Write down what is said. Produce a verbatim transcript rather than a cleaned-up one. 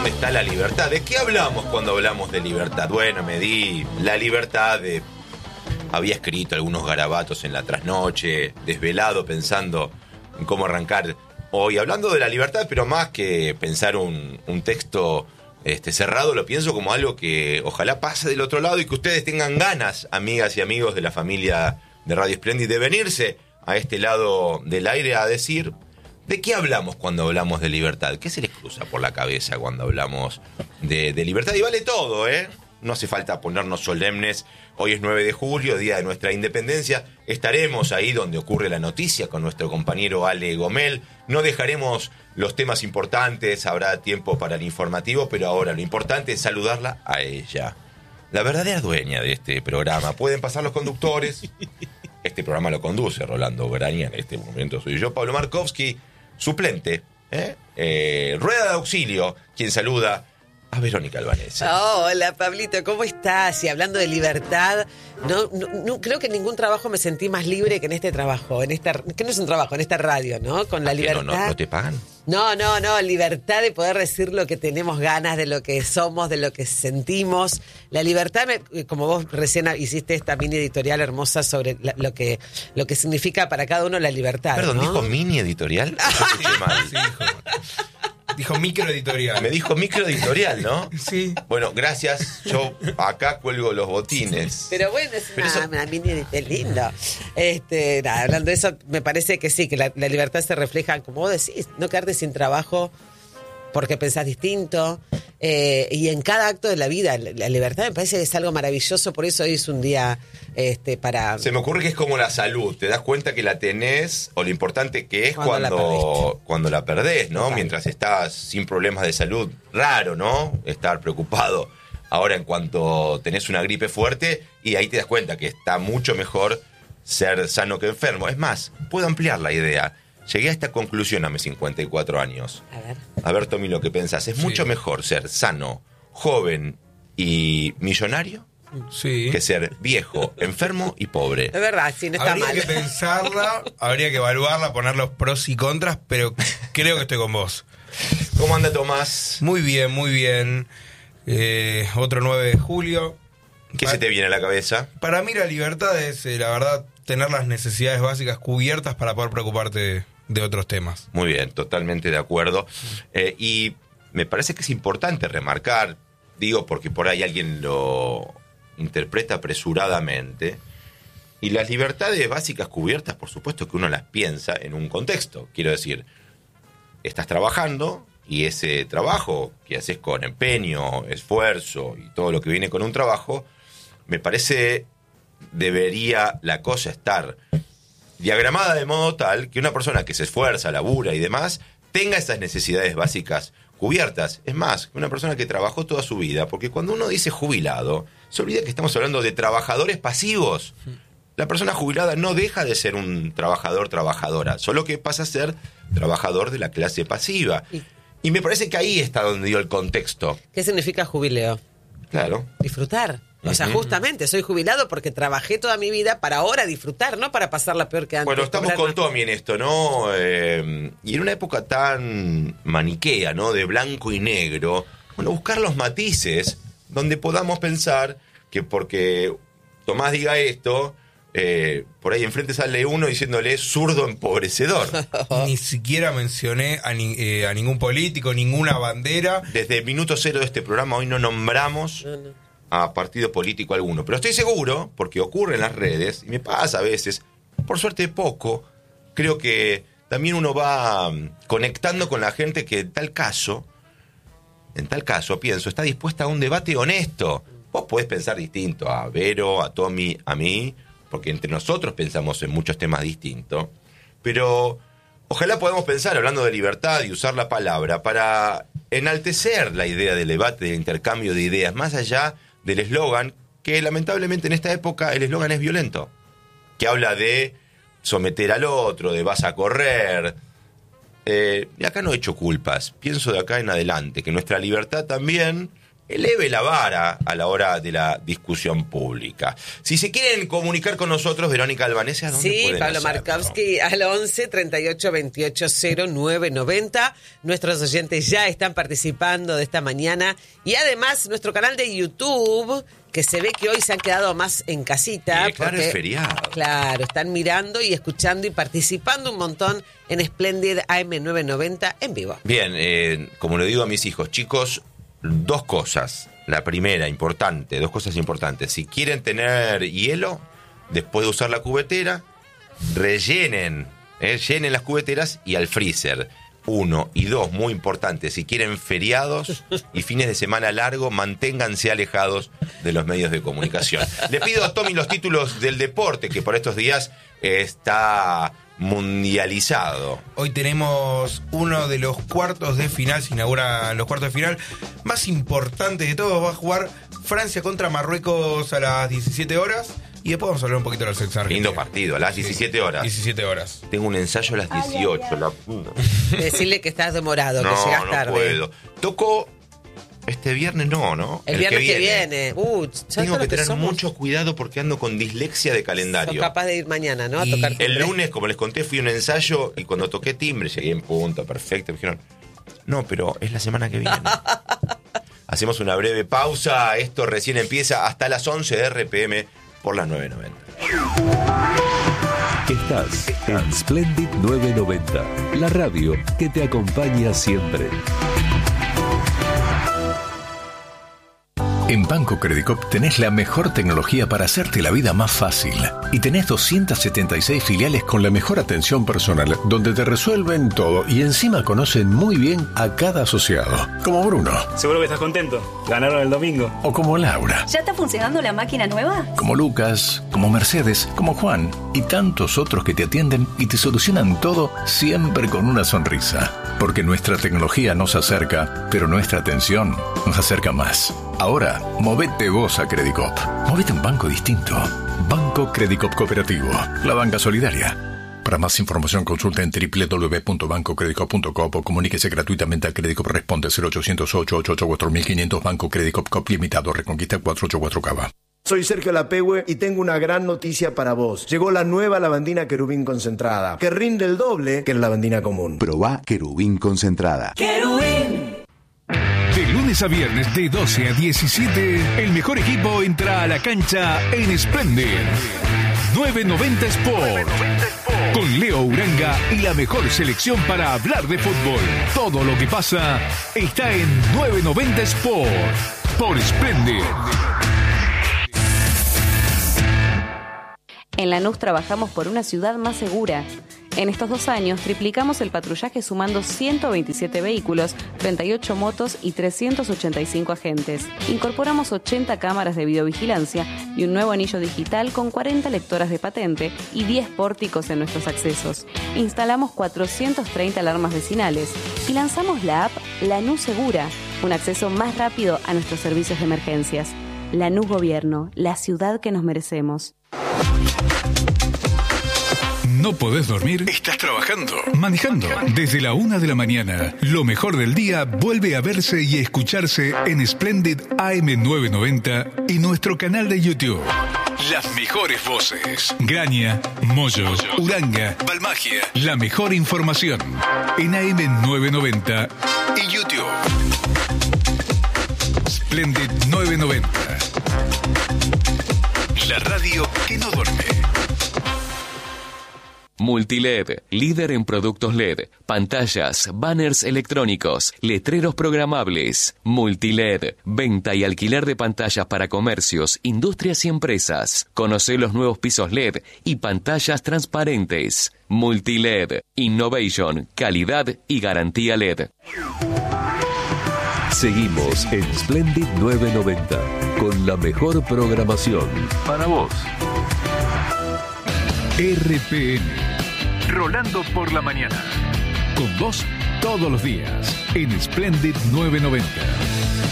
¿dónde está la libertad? ¿De qué hablamos cuando hablamos de libertad? Bueno, me di la libertad de... Había escrito algunos garabatos en la trasnoche, desvelado, pensando en cómo arrancar hoy. Hablando de la libertad, pero más que pensar un, un texto este, cerrado, lo pienso como algo que ojalá pase del otro lado y que ustedes tengan ganas, amigas y amigos de la familia de Radio Splendid, de venirse a este lado del aire a decir... ¿De qué hablamos cuando hablamos de libertad? ¿Qué se les cruza por la cabeza cuando hablamos de, de libertad? Y vale todo, ¿eh? No hace falta ponernos solemnes. Hoy es nueve de julio, día de nuestra independencia. Estaremos ahí donde ocurre la noticia con nuestro compañero Ale Gomel. No dejaremos los temas importantes, habrá tiempo para el informativo, pero ahora lo importante es saludarla a ella. La verdadera dueña de este programa. Pueden pasar los conductores. Este programa lo conduce Rolando Graña, en este momento soy yo, Pablo Markovsky, suplente, ¿eh? Eh, rueda de auxilio, quien saluda a Verónica Albanese. Oh, hola, Pablito, ¿cómo estás? Y hablando de libertad, no, no, no creo que en ningún trabajo me sentí más libre que en este trabajo, en esta, que no es un trabajo, en esta radio, ¿no? Con la libertad. No, no, ¿no te pagan? No, no, no, libertad de poder decir lo que tenemos ganas, de lo que somos, de lo que sentimos. La libertad, me, como vos recién hiciste esta mini editorial hermosa sobre la, lo que lo que significa para cada uno la libertad. Perdón, ¿no? ¿dijo mini editorial? Sí, mal. Sí, dijo. Dijo microeditorial. Me dijo microeditorial, ¿no? Sí. Bueno, gracias. Yo acá cuelgo los botines. Pero bueno, es Pero una, eso... una mini editorial lindo. Este, nada, hablando de eso, me parece que sí, que la, la libertad se refleja, como vos decís, no quedarte sin trabajo porque pensás distinto. Eh, y en cada acto de la vida, la, la libertad me parece que es algo maravilloso, por eso hoy es un día este, para... Se me ocurre que es como la salud, te das cuenta que la tenés, o lo importante que es Cuando cuando, la cuando la perdés, ¿no? Total. Mientras estás sin problemas de salud, raro, ¿no? Estar preocupado. Ahora, en cuanto tenés una gripe fuerte, y ahí te das cuenta que está mucho mejor ser sano que enfermo. Es más, puedo ampliar la idea. Llegué a esta conclusión a mis cincuenta y cuatro años. A ver. A ver, Tommy, lo que pensás. ¿Es Sí. mucho mejor ser sano, joven y millonario Sí. que ser viejo, enfermo y pobre? Es verdad, sí, no está Habría mal. que pensarla, habría que evaluarla, poner los pros y contras, pero creo que estoy con vos. ¿Cómo anda Tomás? Muy bien, muy bien. Eh, otro nueve de julio. ¿Qué Pa- se te viene a la cabeza? Para mí la libertad es, eh, la verdad, tener las necesidades básicas cubiertas para poder preocuparte de, de otros temas. Muy bien, totalmente de acuerdo. Eh, y me parece que es importante remarcar, digo porque por ahí alguien lo interpreta apresuradamente, y las libertades básicas cubiertas, por supuesto que uno las piensa en un contexto. Quiero decir, estás trabajando y ese trabajo que haces con empeño, esfuerzo y todo lo que viene con un trabajo, me parece debería la cosa estar diagramada de modo tal que una persona que se esfuerza, labura y demás, tenga esas necesidades básicas cubiertas. Es más, una persona que trabajó toda su vida, porque cuando uno dice jubilado, se olvida que estamos hablando de trabajadores pasivos. La persona jubilada no deja de ser un trabajador, trabajadora, solo que pasa a ser trabajador de la clase pasiva. Y- Y me parece que ahí está donde dio el contexto. ¿Qué significa jubileo? Claro. Disfrutar. O sea, Ujú. justamente, soy jubilado porque trabajé toda mi vida para ahora disfrutar, no para pasarla peor que antes. Bueno, estamos cobrar con más. Tommy en esto, ¿no? Eh, y en una época tan maniquea, ¿no? De blanco y negro, bueno, buscar los matices donde podamos pensar que porque Tomás diga esto, eh, por ahí enfrente sale uno diciéndole zurdo empobrecedor. Ni siquiera mencioné a, ni- eh, a ningún político, ninguna bandera. Desde el minuto cero de este programa hoy no nombramos No, no. a partido político alguno. Pero estoy seguro, porque ocurre en las redes, y me pasa a veces, por suerte poco, creo que también uno va mm, conectando con la gente que en tal caso, en tal caso, pienso, está dispuesta a un debate honesto. Vos podés pensar distinto a Vero, a Tommy, a mí, porque entre nosotros pensamos en muchos temas distintos, pero ojalá podamos pensar, hablando de libertad y usar la palabra, para enaltecer la idea del debate, del intercambio de ideas, más allá del eslogan, que lamentablemente en esta época el eslogan es violento, que habla de someter al otro, de vas a correr. Eh, y acá no he hecho culpas, pienso de acá en adelante, que nuestra libertad también eleve la vara a la hora de la discusión pública. Si se quieren comunicar con nosotros, Verónica Albanese, ¿a dónde sí, pueden Pablo hacerlo? Markowski al once, treinta y ocho, veintiocho, cero nueve, noventa. Nuestros oyentes ya están participando de esta mañana. Y además, nuestro canal de YouTube, que se ve que hoy se han quedado más en casita. Y claro, porque, es feriado. Claro, están mirando y escuchando y participando un montón en Splendid A M novecientos noventa en vivo. Bien, eh, como le digo a mis hijos, chicos, dos cosas. La primera, importante, dos cosas importantes. Si quieren tener hielo, después de usar la cubetera, rellenen, eh, llenen las cubeteras y al freezer. Uno. Y dos, muy importante, si quieren feriados y fines de semana largo, manténganse alejados de los medios de comunicación. Le pido a Tommy los títulos del deporte, que por estos días eh, está mundializado. Hoy tenemos uno de los cuartos de final, se inauguran los cuartos de final más importantes de todos. Va a jugar Francia contra Marruecos a las diecisiete horas. Y después vamos a hablar un poquito de la selección argentina. Lindo partido, a las diecisiete horas. diecisiete horas. Tengo un ensayo a las dieciocho. La... Decirle que estás demorado, no, que llegas no tarde. puedo. Toco este viernes, no, ¿no? El, El viernes que viene. Que viene. Uh, Tengo que, que tener somos? mucho cuidado porque ando con dislexia de calendario. Sos capaz de ir mañana, ¿no? A tocar timbre. El lunes, como les conté, fui a un ensayo y cuando toqué timbre llegué en punto, perfecto. Me dijeron, no, pero es la semana que viene. Hacemos una breve pausa. Esto recién empieza hasta las once de R P M por las nueve noventa. Estás en Splendid nueve noventa, la radio que te acompaña siempre. En Banco Credicop tenés la mejor tecnología para hacerte la vida más fácil. Y tenés doscientas setenta y seis filiales con la mejor atención personal, donde te resuelven todo y encima conocen muy bien a cada asociado. Como Bruno. Seguro que estás contento. Ganaron el domingo. O como Laura. ¿Ya está funcionando la máquina nueva? Como Lucas, como Mercedes, como Juan y tantos otros que te atienden y te solucionan todo siempre con una sonrisa. Porque nuestra tecnología nos acerca, pero nuestra atención nos acerca más. Ahora, movete vos a Credicop. Movete a un banco distinto. Banco Credicop Cooperativo. La banca solidaria. Para más información consulta en doble u doble u doble u punto banco credicop punto com o comuníquese gratuitamente a Credicop. Responde cero ochocientos ocho ocho ocho cuatro mil quinientos. Banco Credicop Cop Limitado. Reconquista cuatrocientos ochenta y cuatro Cava. Soy Sergio Lapehue y tengo una gran noticia para vos. Llegó la nueva lavandina Querubín concentrada, que rinde el doble que la lavandina común. Probá Querubín concentrada. ¡Querubín! De lunes a viernes de doce a diecisiete, el mejor equipo entra a la cancha en Splendid nueve noventa Sport. Con Leo Uranga y la mejor selección para hablar de fútbol. Todo lo que pasa está en nueve noventa Sport. Por Splendid. En Lanús trabajamos por una ciudad más segura. En estos dos años triplicamos el patrullaje sumando ciento veintisiete vehículos, treinta y ocho motos y trescientos ochenta y cinco agentes. Incorporamos ochenta cámaras de videovigilancia y un nuevo anillo digital con cuarenta lectoras de patente y diez pórticos en nuestros accesos. Instalamos cuatrocientas treinta alarmas vecinales y lanzamos la app Lanús Segura, un acceso más rápido a nuestros servicios de emergencias. Lanús Gobierno, la ciudad que nos merecemos. ¿No podés dormir? ¿Estás trabajando? ¿Manejando? Desde la una de la mañana, lo mejor del día vuelve a verse y escucharse en Splendid A M novecientos noventa y nuestro canal de YouTube. Las mejores voces. Graña, Moyo, Uranga, Balmagia. La mejor información en A M novecientos noventa y YouTube. Splendid novecientos noventa. La radio que no duerme. Multiled, líder en productos L E D, pantallas, banners electrónicos, letreros programables. Multiled, venta y alquiler de pantallas para comercios, industrias y empresas. Conoce los nuevos pisos L E D y pantallas transparentes. Multiled, innovation, calidad y garantía L E D. Seguimos en Splendid novecientos noventa con la mejor programación para vos. R P M, Rolando por la mañana. Con vos todos los días en Splendid novecientos noventa.